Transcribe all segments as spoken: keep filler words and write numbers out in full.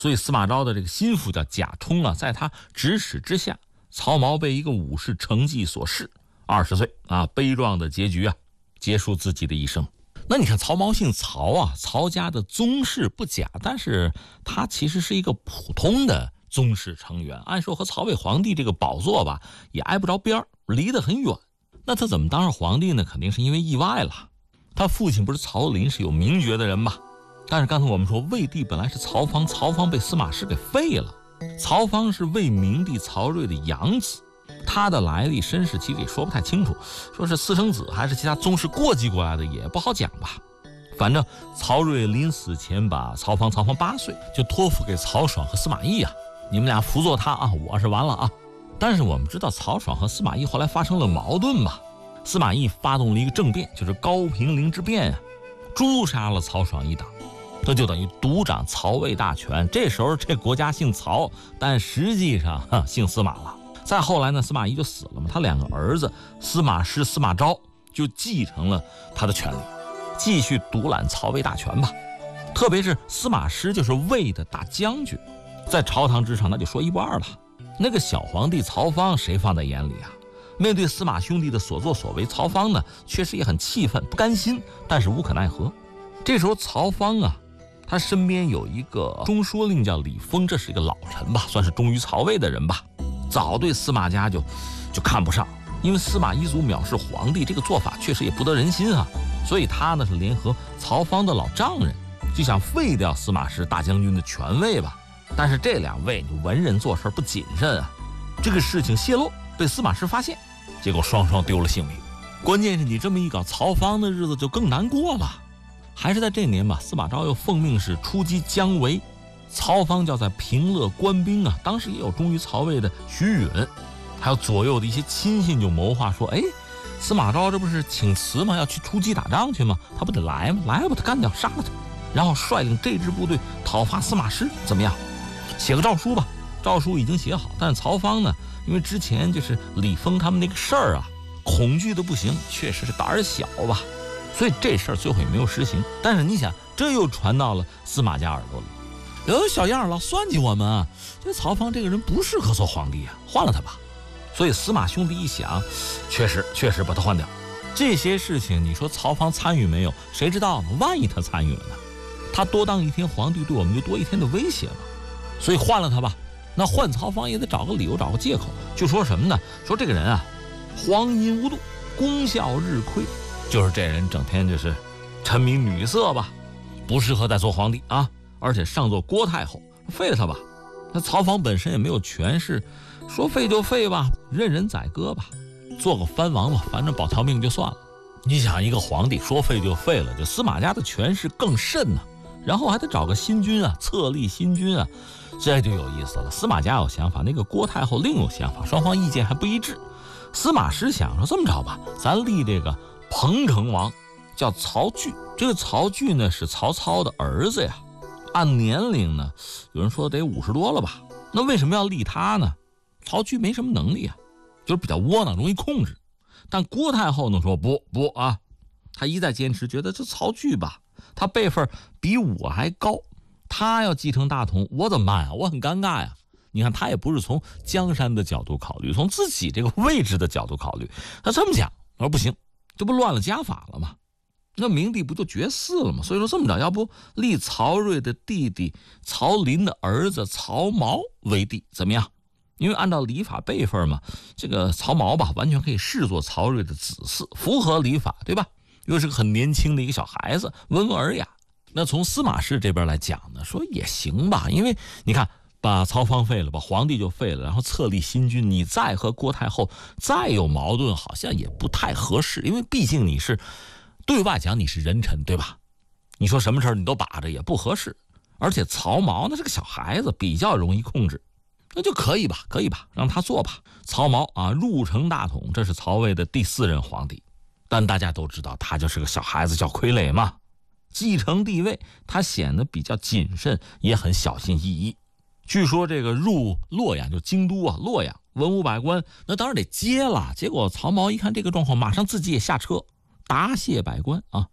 所以司马昭的这个心腹叫贾充啊，在他指使之下，曹髦被一个武士成计所弑，二十岁啊，悲壮的结局啊，结束自己的一生。那你看曹髦姓曹啊，曹家的宗室不假，但是他其实是一个普通的宗室成员，按说和曹魏皇帝这个宝座吧也挨不着边儿，离得很远。那他怎么当上皇帝呢？肯定是因为意外了。他父亲不是曹林，是有名爵的人嘛。但是刚才我们说魏帝本来是曹芳，曹芳被司马师给废了。曹芳是魏明帝曹睿的养子，他的来历身世其实也说不太清楚，说是私生子还是其他宗室过继过来的也不好讲吧。反正曹睿临死前把曹芳，曹芳八岁就托付给曹爽和司马懿啊，你们俩辅佐他啊，我是完了啊。但是我们知道曹爽和司马懿后来发生了矛盾嘛，司马懿发动了一个政变，就是高平陵之变啊，诛杀了曹爽一党，这就等于独掌曹魏大权。这时候这国家姓曹，但实际上哈姓司马了。再后来呢，司马懿就死了嘛，他两个儿子司马师、司马昭就继承了他的权利，继续独揽曹魏大权吧。特别是司马师就是魏的大将军，在朝堂之上那就说一不二了。那个小皇帝曹芳谁放在眼里啊？面对司马兄弟的所作所为，曹芳呢确实也很气愤不甘心，但是无可奈何。这时候曹芳啊，他身边有一个中书令叫李丰，这是一个老臣吧，算是忠于曹魏的人吧，早对司马家就就看不上，因为司马懿族藐视皇帝这个做法确实也不得人心啊，所以他呢是联合曹芳的老丈人，就想废掉司马师大将军的权位吧。但是这两位文人做事不谨慎啊，这个事情泄露被司马师发现，结果双双丢了性命。关键是你这么一搞，曹芳的日子就更难过了。还是在这年吧，司马昭又奉命是出击姜维，曹芳就要在平乐官兵啊，当时也有忠于曹魏的徐允，还有左右的一些亲信就谋划说，哎，司马昭这不是请辞吗？要去出击打仗去吗？他不得来吗？来把他干掉，杀了他，然后率领这支部队讨伐司马师，怎么样？写个诏书吧。诏书已经写好，但是曹芳呢，因为之前就是李丰他们那个事儿啊，恐惧的不行，确实是胆儿小吧，所以这事儿最后也没有实行。但是你想，这又传到了司马家耳朵里，有小样老算计我们啊，这曹芳这个人不适合做皇帝啊，换了他吧。所以司马兄弟一想，确实确实把他换掉。这些事情你说曹芳参与没有？谁知道呢？万一他参与了呢？他多当一天皇帝，对我们就多一天的威胁嘛。所以换了他吧。那换曹芳也得找个理由，找个借口，就说什么呢？说这个人啊，荒淫无度，功效日亏，就是这人整天就是沉迷女色吧，不适合再做皇帝啊，而且上做郭太后，废了他吧。那曹芳本身也没有权势，说废就废吧，任人宰割吧，做个藩王吧，反正保条命就算了。你想一个皇帝说废就废了，就司马家的权势更甚呢、啊，然后还得找个新君啊，册立新君啊，这就有意思了。司马家有想法，那个郭太后另有想法，双方意见还不一致。司马师想说这么着吧，咱立这个彭城王，叫曹据。这个曹据呢是曹操的儿子呀，按年龄呢，有人说得五十多了吧。那为什么要立他呢？曹据没什么能力啊，就是比较窝囊，容易控制。但郭太后呢说不不啊，他一再坚持，觉得这曹据吧，他辈分比我还高，他要继承大统，我怎么办呀？我很尴尬呀。你看他也不是从江山的角度考虑，从自己这个位置的角度考虑，他这么讲，我说不行，这不乱了家法了吗？那明帝不就绝嗣了吗？所以说这么着，要不立曹睿的弟弟曹林的儿子曹髦为帝，怎么样？因为按照礼法辈分嘛，这个曹髦吧，完全可以视作曹睿的子嗣，符合礼法，对吧？又是个很年轻的一个小孩子，温文尔雅。那从司马氏这边来讲呢，说也行吧，因为你看，把曹芳废了，把皇帝就废了，然后册立新君，你再和郭太后再有矛盾，好像也不太合适，因为毕竟你是对外讲你是人臣，对吧？你说什么事儿你都把着也不合适，而且曹髦那是个小孩子，比较容易控制，那就可以吧，可以吧，让他做吧。曹髦啊，入城大统，这是曹魏的第四任皇帝，但大家都知道他就是个小孩子，叫傀儡嘛。继承帝位，他显得比较谨慎，也很小心翼翼。据说这个入洛阳，就京都啊，洛阳文武百官那当然得接了。结果曹髦一看这个状况，马上自己也下车答谢百官啊，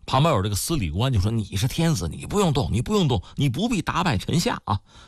旁边有这个司礼官就说：“你是天子，你不用动，你不用动，你不必打败臣下啊。”